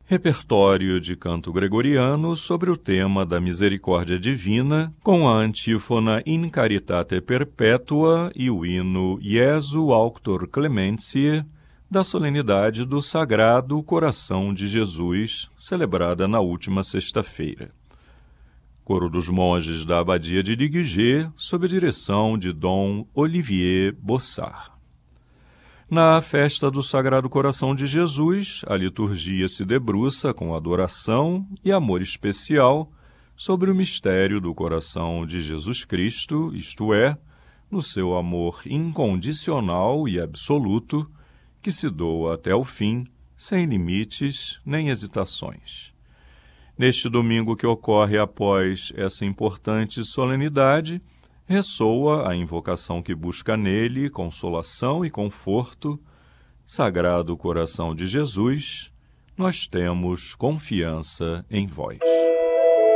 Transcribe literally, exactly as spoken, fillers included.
Repertório de canto gregoriano sobre o tema da misericórdia divina, com a antífona In Caritate Perpetua e o hino Iesu Auctor Clementiae, da solenidade do Sagrado Coração de Jesus, celebrada na última sexta-feira. Coro dos monges da Abadia de Liguiger, sob a direção de Dom Olivier Bossard. Na festa do Sagrado Coração de Jesus, a liturgia se debruça com adoração e amor especial sobre o mistério do coração de Jesus Cristo, isto é, no seu amor incondicional e absoluto, que se doa até o fim, sem limites nem hesitações. Neste domingo que ocorre após essa importante solenidade, ressoa a invocação que busca nele consolação e conforto. Sagrado Coração de Jesus, nós temos confiança em vós.